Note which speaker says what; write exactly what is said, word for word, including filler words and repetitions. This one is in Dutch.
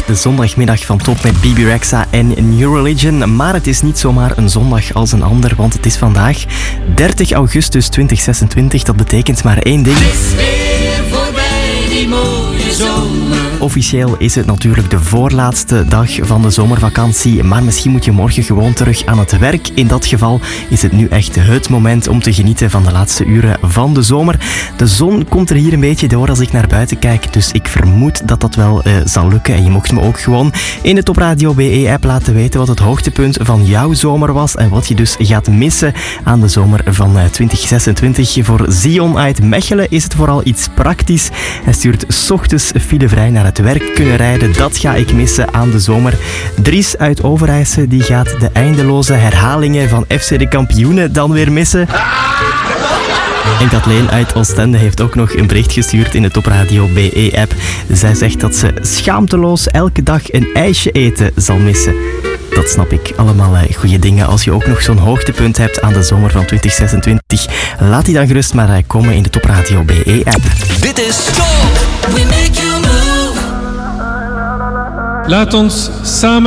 Speaker 1: de zondagmiddag van Top met B B Rexha en New Religion. Maar het is niet zomaar een zondag als een ander, want het is vandaag dertig augustus tweeduizend zesentwintig. Dat betekent maar één ding.
Speaker 2: Het is weer voorbij die mooie zomer.
Speaker 1: Officieel is het natuurlijk de voorlaatste dag van de zomervakantie, maar misschien moet je morgen gewoon terug aan het werk. In dat geval is het nu echt het moment om te genieten van de laatste uren van de zomer. De zon komt er hier een beetje door als ik naar buiten kijk, dus ik vermoed dat dat wel uh, zal lukken. En je mocht me ook gewoon in de Top Radio B E-app laten weten wat het hoogtepunt van jouw zomer was en wat je dus gaat missen aan de zomer van uh, tweeduizend zesentwintig. Voor Zion uit Mechelen is het vooral iets praktisch. Hij stuurt 's ochtends filevrij naar het werk kunnen rijden. Dat ga ik missen aan de zomer. Dries uit Overijse die gaat de eindeloze herhalingen van F C de Kampioenen dan weer missen. En Kathleen uit Oostende heeft ook nog een bericht gestuurd in de Top Radio B E-app. Zij zegt dat ze schaamteloos elke dag een ijsje eten zal missen. Dat snap ik. Allemaal goede dingen. Als je ook nog zo'n hoogtepunt hebt aan de zomer van tweeduizend zesentwintig, laat die dan gerust maar komen in de Top Radio B E-app.
Speaker 3: Dit is
Speaker 2: We make you move.
Speaker 4: Laat ons samen